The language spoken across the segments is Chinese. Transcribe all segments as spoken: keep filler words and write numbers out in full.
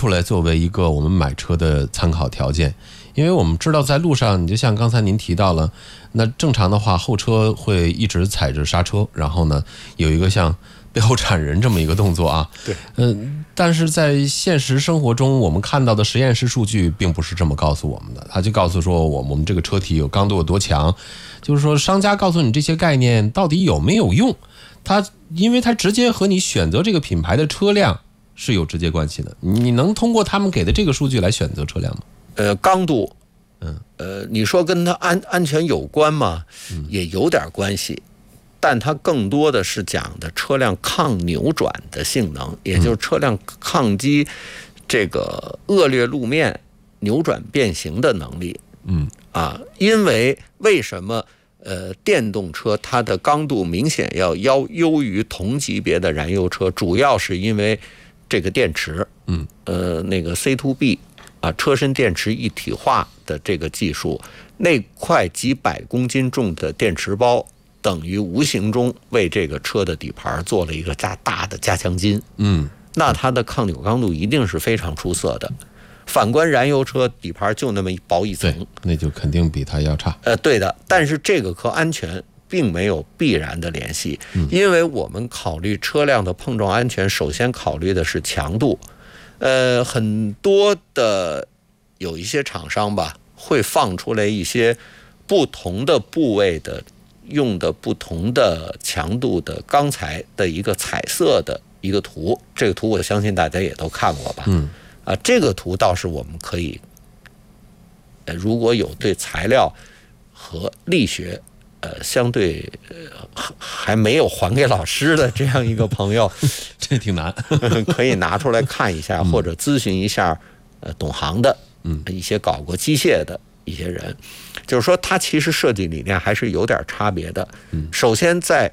出来作为一个我们买车的参考条件。因为我们知道在路上，你就像刚才您提到了，那正常的话后车会一直踩着刹车，然后呢有一个像背后铲人这么一个动作啊。 对， 嗯、呃，但是在现实生活中，我们看到的实验室数据并不是这么告诉我们的，他就告诉说我我们这个车体有刚度有多强，就是说商家告诉你这些概念到底有没有用，它因为它直接和你选择这个品牌的车辆是有直接关系的，你能通过他们给的这个数据来选择车辆吗？ 呃，刚度， 嗯， 呃，你说跟它安安全有关吗？ 嗯， 也有点关系，但它更多的是讲的车辆抗扭转的性能，也就是车辆抗击这个恶劣路面扭转变形的能力。 嗯， 啊，因为为什么呃电动车它的刚度明显要优优于同级别的燃油车，主要是因为这个电池， 嗯， 呃，那个 C to B。啊，车身电池一体化的这个技术，那块几百公斤重的电池包，等于无形中为这个车的底盘做了一个加大的加强筋。 嗯， 那它的抗扭刚度一定是非常出色的。反观燃油车底盘就那么薄一层， 对，那就肯定比它要差。 呃，对的。但是这个和安全并没有必然的联系，因为我们考虑车辆的碰撞安全，首先考虑的是强度。呃，很多的有一些厂商吧，会放出来一些不同的部位的用的不同的强度的钢材的一个彩色的一个图。这个图我相信大家也都看过吧？ 嗯， 啊，这个图倒是我们可以，呃，如果有对材料和力学。呃，相对呃还没有还给老师的这样一个朋友， 这挺难， 可以拿出来看一下，或者咨询一下呃懂行的， 嗯， 一些搞过机械的一些人，就是说它其实设计理念还是有点差别的。 嗯， 首先在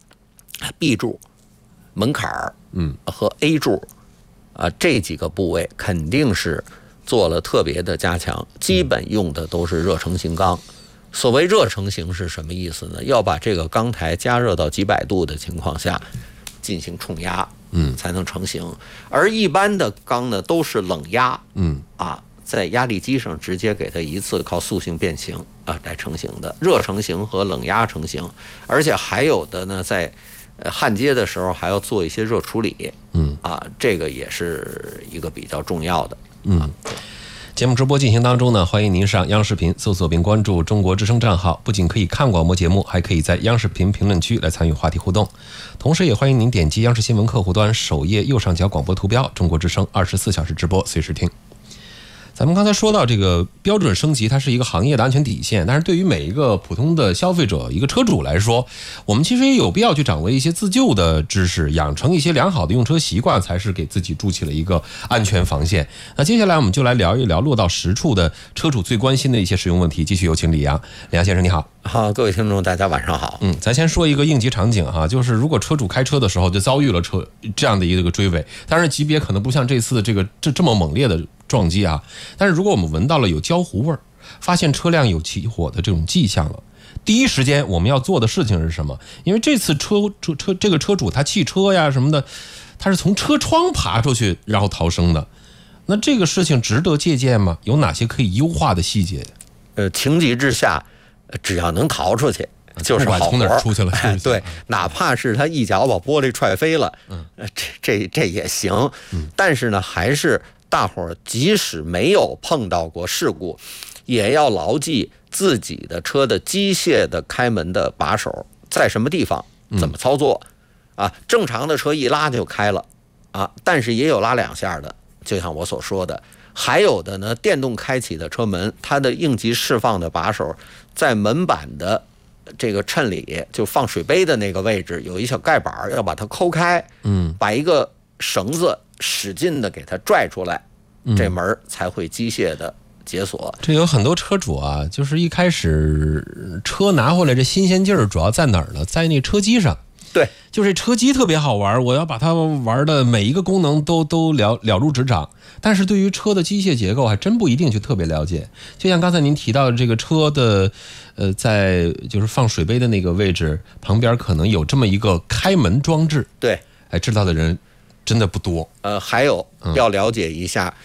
B 柱、门槛儿， 嗯， 和 A 柱啊这几个部位肯定是做了特别的加强，基本用的都是热成型钢。所谓热成型是什么意思呢？要把这个钢台加热到几百度的情况下进行冲压， 嗯， 才能成型。而一般的钢呢都是冷压， 嗯啊，在压力机上直接给它一次靠塑性变形啊来成型的，热成型和冷压成型。而且还有的呢，在呃焊接的时候还要做一些热处理， 嗯啊，这个也是一个比较重要的， 嗯。节目直播进行当中呢，欢迎您上央视频搜索并关注中国之声账号，不仅可以看广播节目，还可以在央视频评论区来参与话题互动。同时也欢迎您点击央视新闻客户端首页右上角广播图标，中国之声二十四小时直播，随时听。咱们刚才说到这个标准升级，它是一个行业的安全底线，但是对于每一个普通的消费者、一个车主来说，我们其实也有必要去掌握一些自救的知识，养成一些良好的用车习惯，才是给自己筑起了一个安全防线。那接下来我们就来聊一聊落到实处的车主最关心的一些实用问题。继续有请李阳，李阳先生你好。 好，各位听众大家晚上好。 嗯，咱先说一个应急场景哈，就是如果车主开车的时候就遭遇了车这样的一个追尾，当然级别可能不像这次这个这这么猛烈的撞击啊，但是如果我们闻到了有焦糊味儿，发现车辆有起火的这种迹象了，第一时间我们要做的事情是什么？因为这次车车车这个车主他汽车呀什么的，他是从车窗爬出去然后逃生的，那这个事情值得借鉴吗？有哪些可以优化的细节？ 呃，情急之下，只要能逃出去。就是好活， 从哪儿出去了？ 哎，对，哪怕是他一脚把玻璃踹飞了，嗯，这这这也行。嗯，但是呢，还是大伙儿即使没有碰到过事故，也要牢记自己的车的机械的开门的把手在什么地方，怎么操作。啊，正常的车一拉就开了，啊，但是也有拉两下的，就像我所说的。还有的呢，电动开启的车门，它的应急释放的把手在门板的这个衬里，就放水杯的那个位置有一小盖板，要把它抠开，嗯，把一个绳子使劲的给它拽出来，这门才会机械的解锁。 这有很多车主啊，就是一开始车拿回来这新鲜劲儿主要在哪儿呢？在那车机上。 对， 就是车机特别好玩，我要把它玩的每一个功能都都了了如指掌。但是对于车的机械结构还真不一定去特别了解。就像刚才您提到的这个车的，呃，在就是放水杯的那个位置旁边可能有这么一个开门装置。 对， 哎，知道的人真的不多。 呃，还有要了解一下